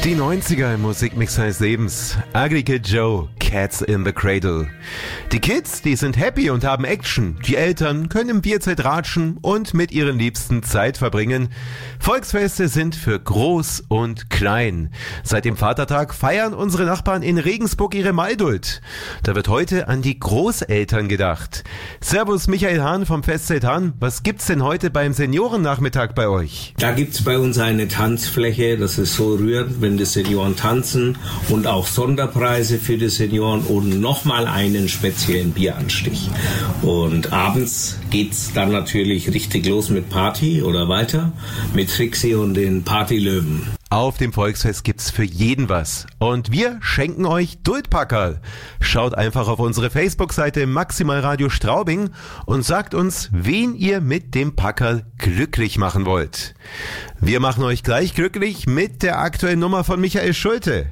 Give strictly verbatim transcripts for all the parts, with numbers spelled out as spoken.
Die neunziger im Musikmix seines Lebens. Ugly Kid Joe, Cats in the Cradle. Die Kids, die sind happy und haben Action. Die Eltern können im Bierzelt ratschen und mit ihren Liebsten Zeit verbringen. Volksfeste sind für groß und klein. Seit dem Vatertag feiern unsere Nachbarn in Regensburg ihre Mailduld. Da wird heute an die Großeltern gedacht. Servus Michael Hahn vom Festzelt Hahn. Was gibt's denn heute beim Seniorennachmittag bei euch? Da gibt's bei uns eine Tanzfläche. Das ist so rührend, wenn die Senioren tanzen, und auch Sonderpreise für die Senioren und nochmal einen speziellen Bieranstich. Und abends geht's dann natürlich richtig los mit Party oder weiter mit Trixie und den Partylöwen. Auf dem Volksfest gibt's für jeden was. Und wir schenken euch Duldpackerl. Schaut einfach auf unsere Facebook-Seite Maximal Radio Straubing und sagt uns, wen ihr mit dem Packerl glücklich machen wollt. Wir machen euch gleich glücklich mit der aktuellen Nummer von Michael Schulte.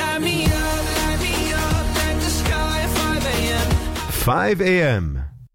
five a m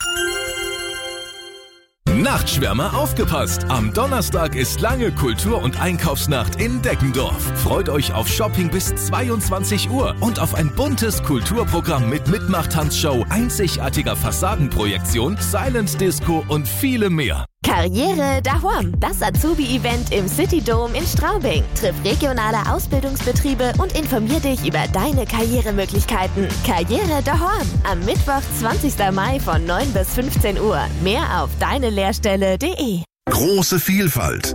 Nachtschwärmer, aufgepasst! Am Donnerstag ist lange Kultur- und Einkaufsnacht in Deggendorf. Freut euch auf Shopping bis zweiundzwanzig Uhr und auf ein buntes Kulturprogramm mit Mitmach-Tanzshow, einzigartiger Fassadenprojektion, Silent Disco und viele mehr. Karriere daheim, das Azubi-Event im City Dome in Straubing. Triff regionale Ausbildungsbetriebe und informier dich über deine Karrieremöglichkeiten. Karriere daheim, am Mittwoch, zwanzigsten Mai von neun bis fünfzehn Uhr. Mehr auf deine lehrstelle punkt de. Große Vielfalt.